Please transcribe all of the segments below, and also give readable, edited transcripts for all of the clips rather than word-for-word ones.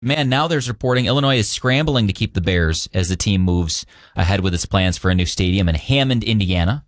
Man, now there's reporting Illinois is scrambling to keep the Bears as the team moves ahead with its plans for a new stadium in Hammond, Indiana.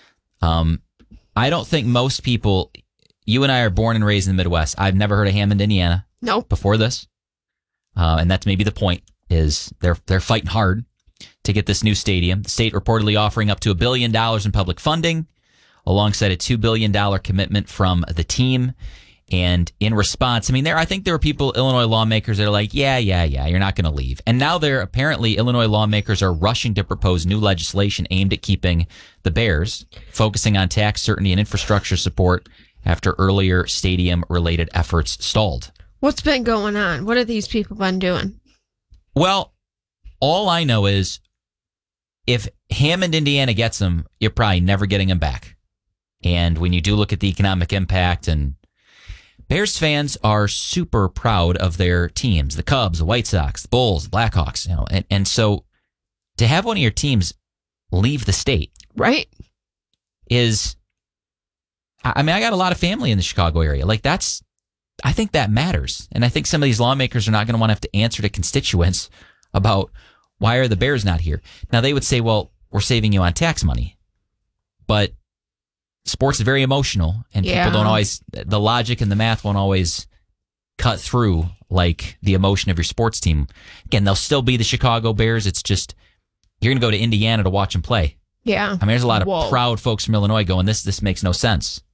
I don't think most people, you and I are born and raised in the Midwest. I've never heard of Hammond, Indiana. Nope. Before this. And that's maybe the point, is they're fighting hard to get this new stadium. The state reportedly offering up to $1 billion in public funding, alongside a $2 billion commitment from the team. And in response, I think there were Illinois lawmakers that are like, yeah, you're not going to leave. And now apparently Illinois lawmakers are rushing to propose new legislation aimed at keeping the Bears, focusing on tax certainty and infrastructure support after earlier stadium-related efforts stalled. What's been going on? What have these people been doing? Well, all I know is if Hammond, Indiana gets them, you're probably never getting them back. And when you do look at the economic impact, and Bears fans are super proud of their teams, the Cubs, the White Sox, the Bulls, the Blackhawks, and so to have one of your teams leave the state, right, is, I got a lot of family in the Chicago area. I think that matters. And I think some of these lawmakers are not going to want to have to answer to constituents about why are the Bears not here. Now they would say, well, we're saving you on tax money, but sports is very emotional, and people don't always, the logic and the math won't always cut through like the emotion of your sports team. Again, they'll still be the Chicago Bears. It's just, you're going to go to Indiana to watch them play. Yeah. There's a lot of proud folks from Illinois going, this makes no sense.